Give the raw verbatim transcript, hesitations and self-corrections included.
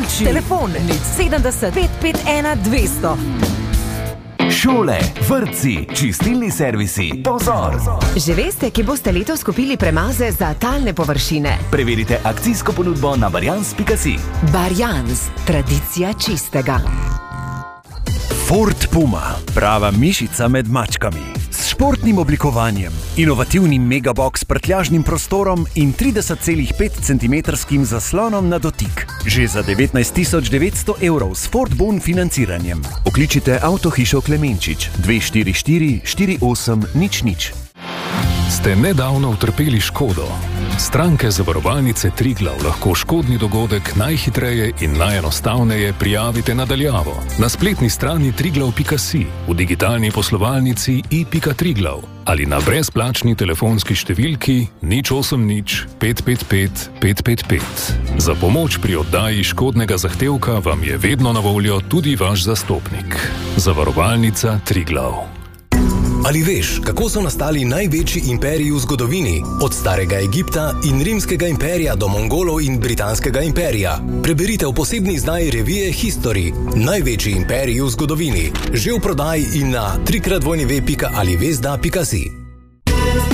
Naroči telefon nič sedemdeset pet pet ena dvesto. Šole, vrtci, čistilni servisi, pozor! Že veste, ki boste letos kupili premaze za talne površine? Preverite akcijsko ponudbo na barjans pika si. Barjans, tradicija čistega. Ford Puma, prava mišica med mačkami. S športnim oblikovanjem, inovativnim megabox s prtljažnim prostorom in trideset celih pet centimetrskim zaslonom na dotik. Že za devetnajst tisoč devetsto evrov s Ford Bon financiranjem. Pokličite Avtohišo Klemenčič dve štiri štiri štiri osem nič nič. Ste nedavno utrpeli škodo? Stranke Zavarovalnice Triglav lahko škodni dogodek najhitreje in najenostavneje prijavite na daljavo. Na spletni strani triglav pika si, v digitalni poslovalnici i pika triglav ali na brezplačni telefonski številki nič osem nič pet pet pet pet pet pet. Za pomoč pri oddaji škodnega zahtevka vam je vedno na voljo tudi vaš zastopnik. Zavarovalnica Triglav. Ali veš, kako so nastali največji imperiji v zgodovini? Od starega Egipta in rimskega imperija do Mongolov in britanskega imperija. Preberite v posebni izdaji revije History. Največji imperiji v zgodovini. Že v prodaji in na tri krat dvojni ve pika ali vezda pika si.